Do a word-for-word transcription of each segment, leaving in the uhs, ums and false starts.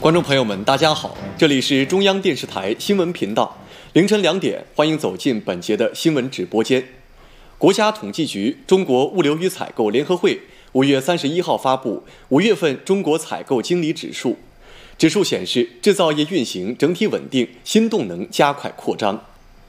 观众朋友们，大家好，这里是中央电视台新闻频道，凌晨两点，欢迎走进本节的新闻直播间。国家统计局、中国物流与采购联合会五月三十一号发布五月份中国采购经理指数，指数显示制造业运行整体稳定，新动能加快扩张。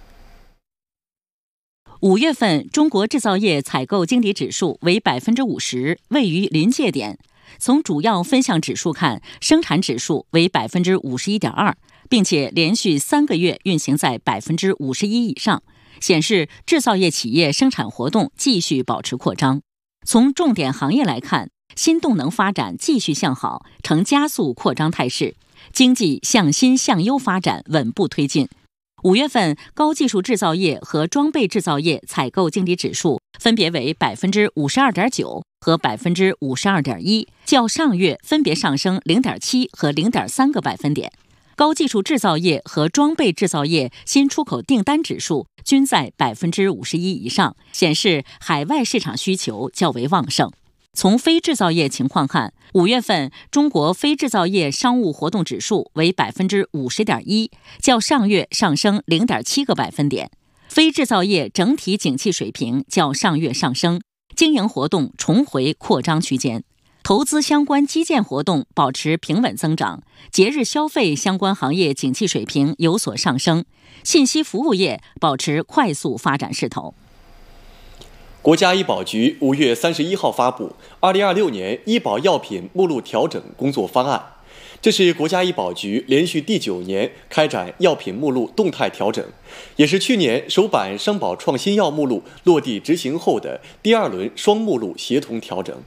五月份中国制造业采购经理指数为百分之五十，位于临界点。从主要分项指数看，生产指数为百分之五十一点二，并且连续三个月运行在百分之五十一以上，显示制造业企业生产活动继续保持扩张。从重点行业来看，新动能发展继续向好，呈加速扩张态势，经济向新向优发展稳步推进。五月份高技术制造业和装备制造业采购经理指数分别为百分之五十二点九和百分之五十二点一，较上月分别上升零点七和零点三个百分点。高技术制造业和装备制造业新出口订单指数均在百分之五十一以上，显示海外市场需求较为旺盛。从非制造业情况看，五月份中国非制造业商务活动指数为百分之五十点一，较上月上升零点七个百分点。非制造业整体景气水平较上月上升，经营活动重回扩张区间。投资相关基建活动保持平稳增长，节日消费相关行业景气水平有所上升，信息服务业保持快速发展势头。 国家医保局五月三十一号发布二零二六年医保药品目录调整工作方案，这是国家医保局连续第九年开展药品目录动态调整，也是去年首版商保创新药目录落地执行后的第二轮双目录协同调整。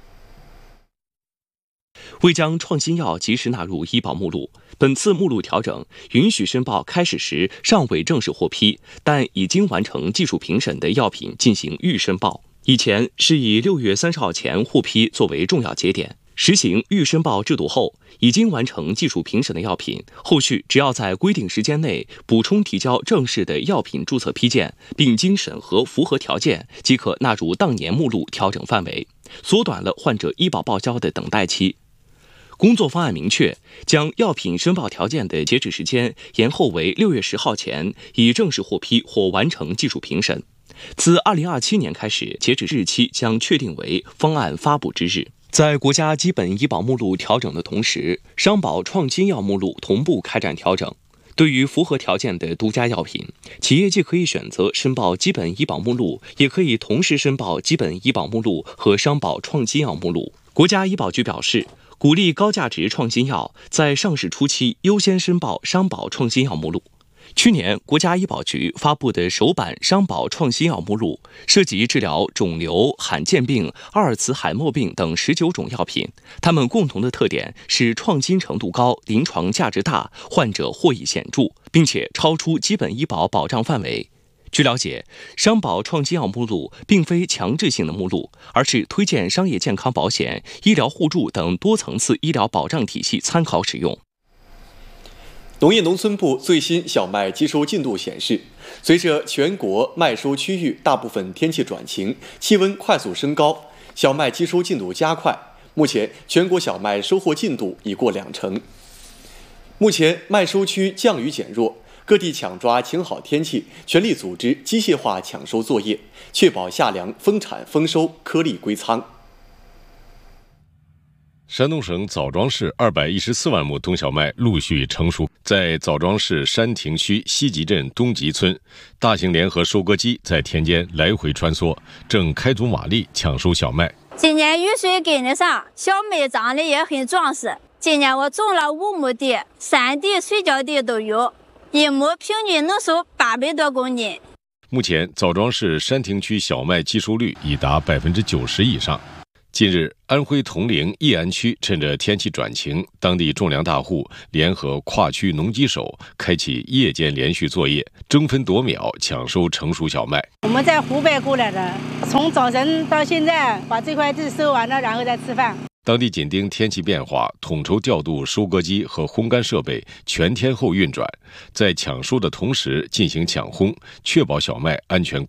为将创新药及时纳入医保目录，本次目录调整允许申报开始时尚未正式获批，但已经完成技术评审的药品进行预申报。以前是以六月三十号前获批作为重要节点，实行预申报制度后，已经完成技术评审的药品，后续只要在规定时间内补充提交正式的药品注册批件，并经审核符合条件，即可纳入当年目录调整范围，缩短了患者医保报销的等待期。工作方案明确，将药品申报条件的截止时间延后为六月十号前已正式获批或完成技术评审。自二零二七年开始，截止日期将确定为方案发布之日。在国家基本医保目录调整的同时，商保创新药目录同步开展调整。对于符合条件的独家药品，企业既可以选择申报基本医保目录，也可以同时申报基本医保目录和商保创新药目录。国家医保局表示，鼓励高价值创新药在上市初期优先申报商保创新药目录。去年，国家医保局发布的首版商保创新药目录涉及治疗肿瘤、罕见病、阿尔茨海默病等十九种药品，它们共同的特点是创新程度高、临床价值大、患者获益显著，并且超出基本医保保障范围。据了解，商保创新药目录并非强制性的目录，而是推荐商业健康保险、医疗互助等多层次医疗保障体系参考使用。 农业农村部最新小麦接收进度显示，随着全国麦收区域大部分天气转晴，气温快速升高，小麦接收进度加快。目前，全国小麦收获进度已过两成。目前，麦收区降雨减弱，各地抢抓晴好天气，全力组织机械化抢收作业，确保夏粮丰产丰收，颗粒归仓。 山东省枣庄市二百一十四万亩冬小麦陆续成熟，在枣庄市山亭区西集镇东集村，大型联合收割机在田间来回穿梭，正开足马力抢收小麦。 今年雨水跟得上，小麦长得也很壮实。今年我种了五亩地，山地、水浇地都有，一亩平均能收八百多公斤。 目前，枣庄市山亭区小麦基收率已达百分之九十以上。近日，安徽铜陵义安区趁着天气转晴，当地种粮大户联合跨区农机手，开启夜间连续作业，争分夺秒抢收成熟小麦。 我们在湖北过来的，从早晨到现在把这块地收完了，然后再吃饭。 当地紧盯天气变化，统筹调度收割机和烘干设备全天候运转，在抢收的同时进行抢烘，确保小麦安全